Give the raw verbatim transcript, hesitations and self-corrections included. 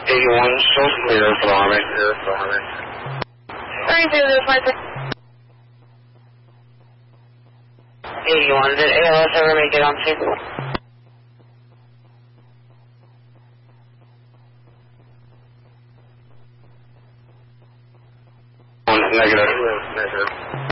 eighty-one, still clear for the Army. Clear for the Army. Three zero five three. eighty-one, did A L S ever make it on scene? One negative. Negative.